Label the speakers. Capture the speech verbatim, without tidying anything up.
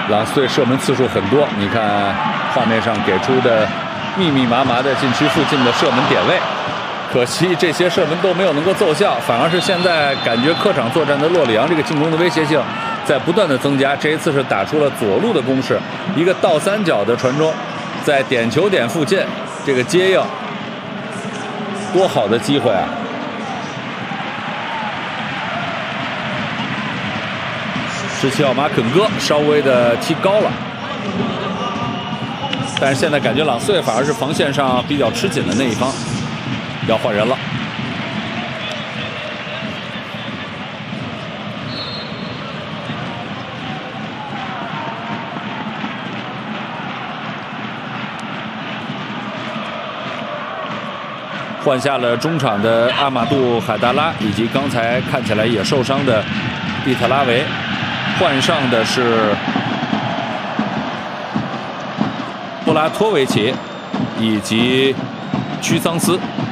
Speaker 1: 朗斯队射门次数很多，你看画面上给出的密密麻麻的禁区附近的射门点位，可惜这些射门都没有能够奏效，反而是现在感觉客场作战的洛里昂这个进攻的威胁性在不断的增加。这一次是打出了左路的攻势，一个倒三角的传中，在点球点附近这个接应，多好的机会啊！十七号马肯戈稍微的踢高了，但是现在感觉朗斯队反而是防线上比较吃紧的那一方，要换人了。换下了中场的阿马杜海达拉，以及刚才看起来也受伤的毕特拉维。换上的是布拉托维奇以及屈桑斯。